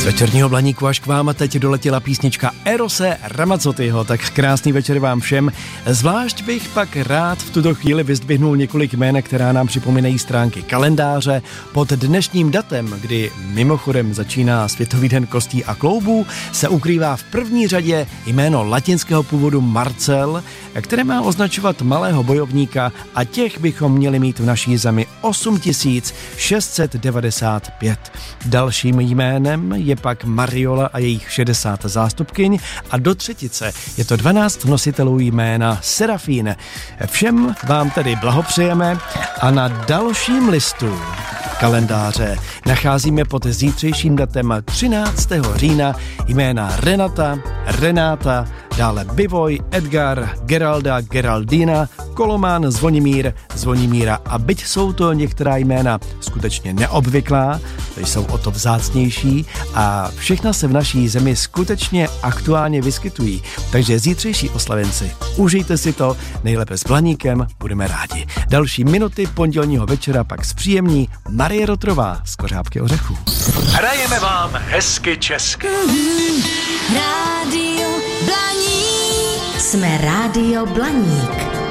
Z večerního Blaníku až k vám a teď doletěla písnička Erose Ramazzotyho, tak krásný večer vám všem. Zvlášť bych pak rád v tuto chvíli vyzdvihnul několik jmén, která nám připomínají stránky kalendáře. Pod dnešním datem, kdy mimochodem začíná Světový den kostí a kloubů, se ukrývá v první řadě jméno latinského původu Marcel, které má označovat malého bojovníka a těch bychom měli mít v naší zemi 8695. Dalším jménem je pak Mariola a jejich 60 zástupkyň a do třetice je to 12 nositelů jména Serafín. Všem vám tedy blahopřejeme a na dalším listu kalendáře nacházíme pod zítřejším datem 13. října jména Renata, Renáta, dále Bivoj, Edgar, Geralda, Geraldína, Kolomán, Zvonimír, Zvonimíra a byť jsou to některá jména skutečně neobvyklá, to jsou o to vzácnější a všechna se v naší zemi skutečně aktuálně vyskytují. Takže zítřejší oslavenci, užijte si to, nejlépe s Blaníkem, budeme rádi. Další minuty pondělního večera pak zpříjemní Marie Rotrová z Kořápky ořechů. Hrajeme vám hezky česky. Rádio Blaník. Jsme Rádio Blaník.